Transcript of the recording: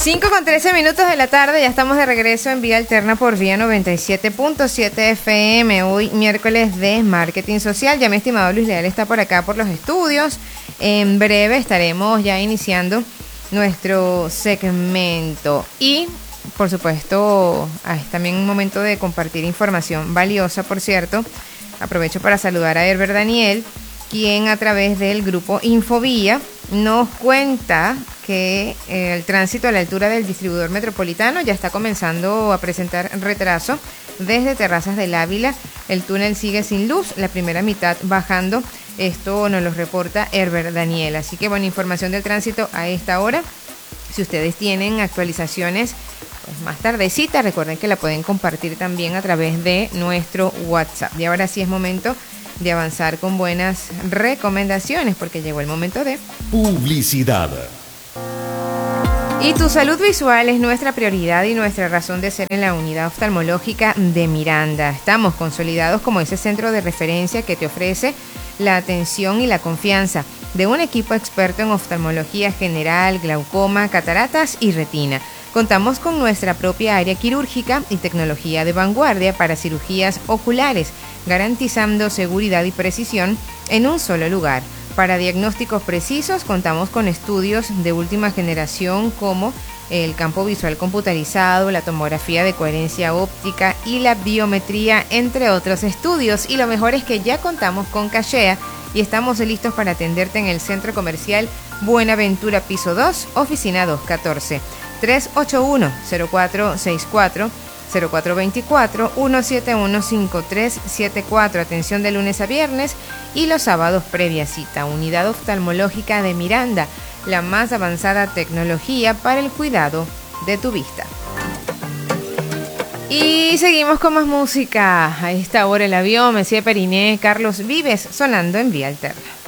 5:13 de la tarde, ya estamos de regreso en Vía Alterna por Vía 97.7 FM. Hoy miércoles de Marketing Social. Ya mi estimado Luis Leal está por acá por los estudios. En breve estaremos ya iniciando nuestro segmento. Y, por supuesto, es también un momento de compartir información valiosa, por cierto. Aprovecho para saludar a Herbert Daniel, quien a través del grupo Infovía nos cuenta que el tránsito a la altura del distribuidor metropolitano ya está comenzando a presentar retraso desde Terrazas del Ávila. El túnel sigue sin luz, la primera mitad bajando. Esto nos lo reporta Herbert Daniel. Así que buena información del tránsito a esta hora. Si ustedes tienen actualizaciones pues más tardecita, recuerden que la pueden compartir también a través de nuestro WhatsApp. Y ahora sí es momento de avanzar con buenas recomendaciones porque llegó el momento de publicidad. Y tu salud visual es nuestra prioridad y nuestra razón de ser en la unidad oftalmológica de Miranda. Estamos consolidados como ese centro de referencia que te ofrece la atención y la confianza de un equipo experto en oftalmología general, glaucoma, cataratas y retina. Contamos con nuestra propia área quirúrgica y tecnología de vanguardia para cirugías oculares, garantizando seguridad y precisión en un solo lugar. Para diagnósticos precisos, contamos con estudios de última generación como el campo visual computarizado, la tomografía de coherencia óptica y la biometría, entre otros estudios. Y lo mejor es que ya contamos con Cachea y estamos listos para atenderte en el Centro Comercial Buenaventura, piso 2, oficina 214. 381-0464, 0424-171-5374. Atención de lunes a viernes y los sábados previa cita. Unidad oftalmológica de Miranda, la más avanzada tecnología para el cuidado de tu vista. Y seguimos con más música. A esta hora el avión, Messier Periné, Carlos Vives, sonando en Vía Alterna.